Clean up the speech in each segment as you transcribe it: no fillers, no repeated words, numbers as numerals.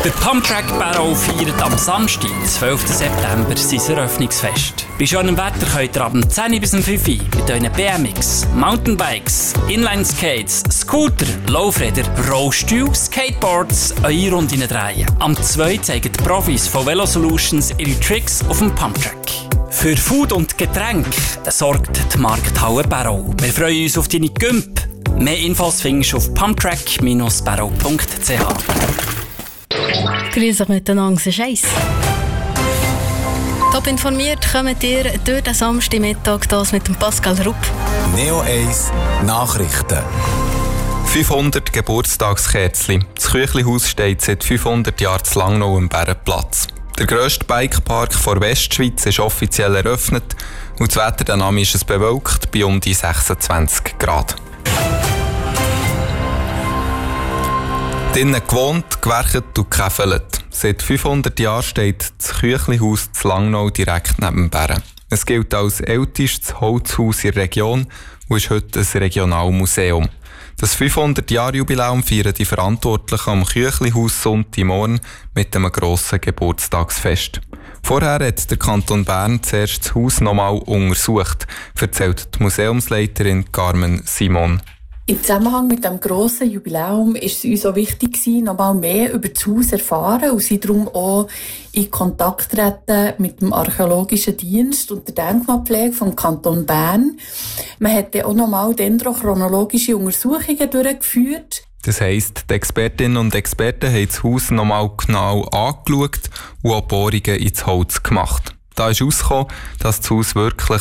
Der Pumptrack Barrow feiert am Samstag, 12. September, sein Eröffnungsfest. Bei schönem Wetter könnt ihr ab 10 bis 5 Uhr mit euren BMX, Mountainbikes, Inline-Skates, Scooter, Laufräder, Rollstühle, Skateboards eure Runden drehen. Am 2 zeigen die Profis von Velo Solutions ihre Tricks auf dem Pumptrack. Für Food und Getränke sorgt die Markthalle Barrow. Wir freuen uns auf deine Gümp. Mehr Infos findest du auf pumptrack-barrow.ch. Grüß euch miteinander, es ist Eis. Top informiert kommt ihr durch den Samstagmittag das mit dem Pascal Rupp. Neo 1 Nachrichten. 500 Geburtstagskerzchen. Das Küchlihaus steht seit 500 Jahren zu Langnau am Bärenplatz. Der grösste Bikepark der Westschweiz ist offiziell eröffnet und das Wetter danach ist es bewölkt bei um die 26 Grad. Drinnen gewohnt, gewerkt und gekäfelt. Seit 500 Jahren steht das Küchlihaus zu Langnau direkt neben dem Bären. Es gilt als ältestes Holzhaus in der Region und ist heute ein Regionalmuseum. Das 500-Jahr-Jubiläum feiern die Verantwortlichen am Küchlihaus Sonntagmorgen mit einem grossen Geburtstagsfest. Vorher hat der Kanton Bern zuerst das Haus nochmal untersucht, erzählt die Museumsleiterin Carmen Simon. Im Zusammenhang mit dem grossen Jubiläum ist es uns auch wichtig, noch mal mehr über das Haus zu erfahren und sie darum auch in Kontakt treten mit dem Archäologischen Dienst und der Denkmalpflege vom Kanton Bern. Man hat dann auch noch mal dendrochronologische Untersuchungen durchgeführt. Das heisst, die Expertinnen und Experten haben das Haus noch mal genau angeschaut und auch Bohrungen ins Holz gemacht. Da ist herausgekommen, dass das Haus wirklich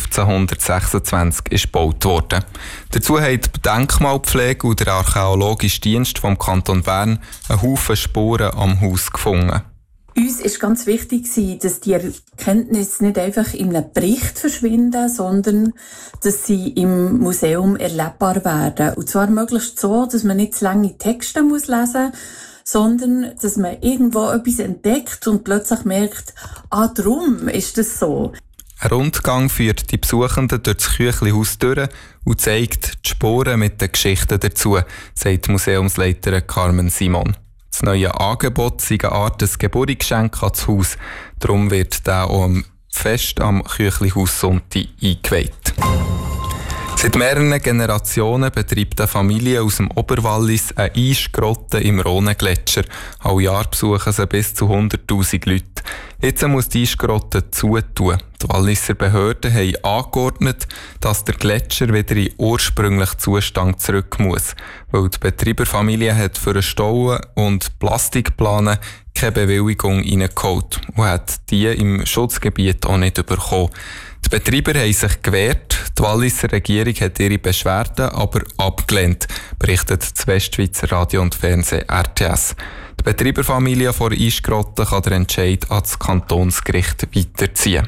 1526 gebaut wurde. Dazu haben die Denkmalpflege und der Archäologische Dienst vom Kanton Bern einen Haufen Spuren am Haus gefunden. Uns war ganz wichtig, dass die Erkenntnisse nicht einfach in einem Bericht verschwinden, sondern dass sie im Museum erlebbar werden. Und zwar möglichst so, dass man nicht zu lange Texte lesen muss, sondern dass man irgendwo etwas entdeckt und plötzlich merkt, darum ist das so. Ein Rundgang führt die Besuchenden durch das Küchlihaus durch und zeigt die Spuren mit den Geschichten dazu, sagt die Museumsleiterin Carmen Simon. Das neue Angebot sei eine Art des Geburtsgeschenk an das Haus. Darum wird der auch am Fest am Küchlihaus Sonntag eingeweiht. Seit mehreren Generationen betreibt eine Familie aus dem Oberwallis eine Eisgrotte im Rhonegletscher. Alle Jahr besuchen sie bis zu 100'000 Leute. Jetzt muss die Eisgrotte zutun. Die Walliser Behörden haben angeordnet, dass der Gletscher wieder in den ursprünglichen Zustand zurück muss. Weil die Betreiberfamilie hat für einen Stauen und Plastikplanen keine Bewilligung reingeholt und hat die im Schutzgebiet auch nicht bekommen. Die Betreiber haben sich gewehrt, die Walliser Regierung hat ihre Beschwerden aber abgelehnt, berichtet das Westschweizer Radio und Fernsehen RTS. Die Betreiberfamilie von Eisgrotte kann den Entscheid an das Kantonsgericht weiterziehen.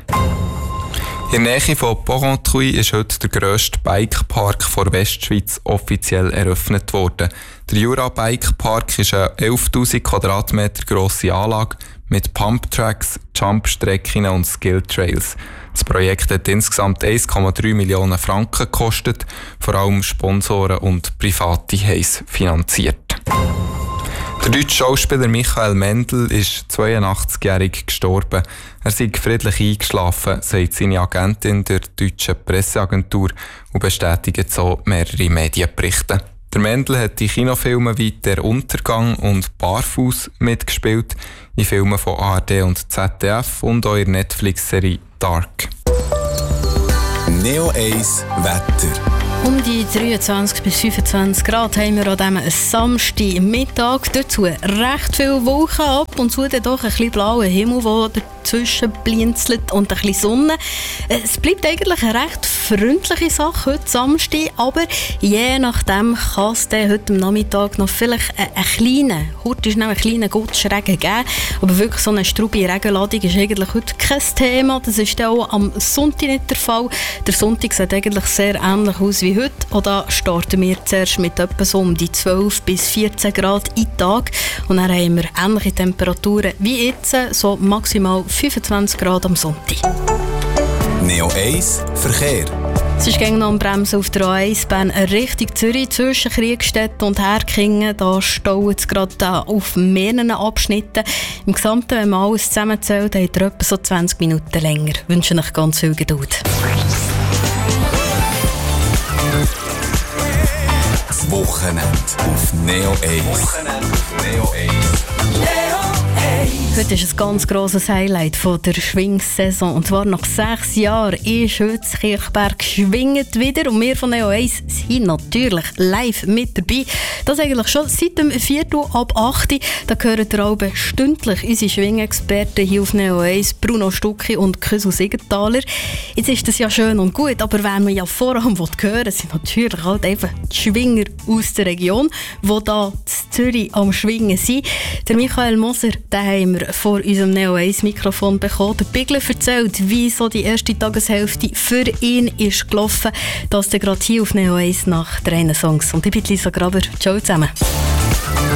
In der Nähe von Porrentruy ist heute der grösste Bikepark der Westschweiz offiziell eröffnet worden. Der Jura Bikepark ist eine 11'000 Quadratmeter grosse Anlage mit Pumptracks, Jumpstrecken und Skilltrails. Das Projekt hat insgesamt 1,3 Millionen Franken gekostet. Vor allem Sponsoren und Private haben es finanziert. Der deutsche Schauspieler Michael Mendl ist 82-jährig gestorben. Er sei friedlich eingeschlafen, sagt seine Agentin der deutschen Presseagentur und bestätigt so mehrere Medienberichte. Der Mendl hat in Kinofilmen wie «Der Untergang» und «Barfuß» mitgespielt, in Filmen von ARD und ZDF und auch in der Netflix-Serie «Dark». Neo 1 Wetter. Um die 23 bis 25 Grad haben wir an diesem Samstagmittag. Dazu recht viel Wolken, ab und zu dann doch ein bisschen blauer Himmel, der dazwischen blinzelt und ein bisschen Sonne. Es bleibt eigentlich eine recht freundliche Sache heute Samstag, aber je nachdem kann es dann heute am Nachmittag noch vielleicht einen kleinen Gutschregen geben. Aber wirklich so eine strube Regenladung ist eigentlich heute kein Thema. Das ist dann auch am Sonntag nicht der Fall. Der Sonntag sieht eigentlich sehr ähnlich aus wie heute. Auch da starten wir zuerst mit etwa so um die 12 bis 14 Grad in Tag. Und dann haben wir ähnliche Temperaturen wie jetzt, so maximal 25 Grad am Sonntag. Neo 1 Verkehr. Es ist gegen am Bremsen auf der A1-Bahn Richtung Zürich zwischen Kriegstedt und Herkingen. Da staut es gerade auf mehreren Abschnitten. Im Gesamten, wenn man alles zusammenzählt, hat er etwa so 20 Minuten länger. Ich wünsche euch ganz viel Geduld. Das Wochenende auf Neo 1. Heute ist ein ganz grosses Highlight von der Schwingsaison. Und zwar nach 6 Jahren ist heute das Kirchberg schwingt wieder. Und wir von Neo 1 sind natürlich live mit dabei. Das eigentlich schon seit dem 7:04 Da hören ihr auch stündlich unsere Schwingexperten hier auf Neo 1, Bruno Stucki und Küsu Siegenthaler. Jetzt ist das ja schön und gut, aber wenn man ja vor allem hören will, sind natürlich halt eben die Schwinger aus der Region, die hier in Zürich am Schwingen sind. Der Michael Moser, den haben wir vor unserem Neo 1 Mikrofon bekommen. Der Bigler erzählt, wie so die erste Tageshälfte für ihn ist gelaufen. Das gerade hier auf Neo 1 nach 3 Songs. Und ich bin Lisa Graber. Ciao zusammen.